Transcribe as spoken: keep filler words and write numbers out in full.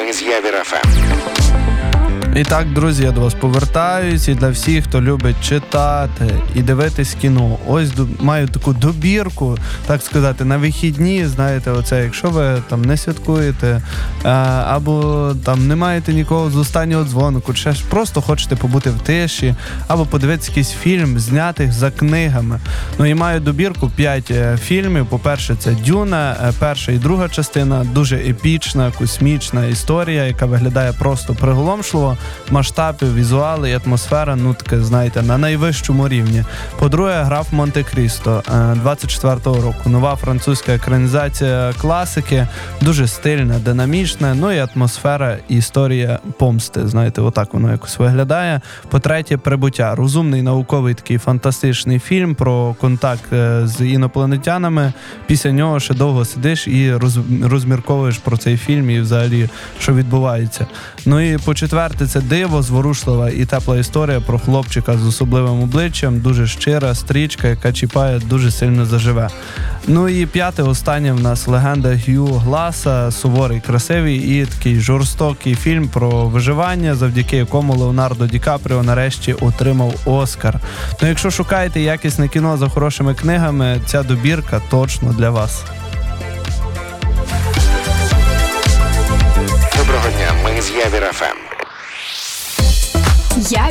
Ми з Явір еф ем. І так, друзі, я до вас повертаюсь, і для всіх, хто любить читати і дивитись кіно. Ось маю таку добірку, так сказати, на вихідні, знаєте, оце, якщо ви там не святкуєте, або там не маєте нікого з останнього дзвонику, чи ж просто хочете побути в тиші, або подивитися якийсь фільм, знятих за книгами. Ну і маю добірку п'ять фільмів. По-перше, це «Дюна», перша і друга частина, дуже епічна, космічна історія, яка виглядає просто приголомшливо. Масштаби, візуали і атмосфера, ну таке, знаєте, на найвищому рівні. По-друге, «Граф Монте-Крісто» двадцять четвертого року. Нова французька екранізація класики, дуже стильна, динамічна, ну і атмосфера і історія помсти, знаєте, отак воно якось виглядає. По-третє, «Прибуття». Розумний, науковий такий фантастичний фільм про контакт з інопланетянами. Після нього ще довго сидиш і розмірковуєш про цей фільм і взагалі, що відбувається. Ну і по-четверте, це «Диво», зворушлива і тепла історія про хлопчика з особливим обличчям, дуже щира стрічка, яка чіпає, дуже сильно заживе. Ну і п'яте, останнє в нас «Легенда Г'ю Гласа», суворий, красивий і такий жорстокий фільм про виживання, завдяки якому Леонардо Ді Капріо нарешті отримав Оскар. Ну якщо шукаєте якісне кіно за хорошими книгами, ця добірка точно для вас. Доброго дня, ми з Явір еф ем. Я